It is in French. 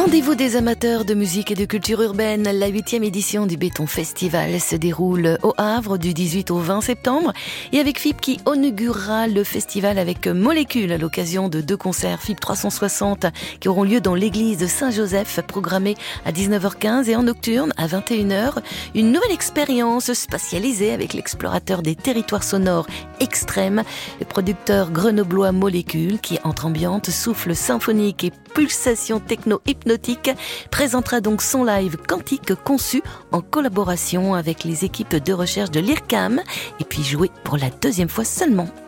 Rendez-vous des amateurs de musique et de culture urbaine. La 8e édition du Béton Festival se déroule au Havre du 18 au 20 septembre. Et avec FIP qui inaugurera le festival avec Molécule à l'occasion de 2 concerts FIP 360 qui auront lieu dans l'église de Saint-Joseph, programmée à 19h15 et en nocturne à 21h. Une nouvelle expérience spatialisée avec l'explorateur des territoires sonores extrêmes, le producteur grenoblois Molécule qui, entre ambiante, souffle symphonique et pulsations techno-hypnotiques, présentera donc son live quantique conçu en collaboration avec les équipes de recherche de l'IRCAM et puis joué pour la 2e fois seulement.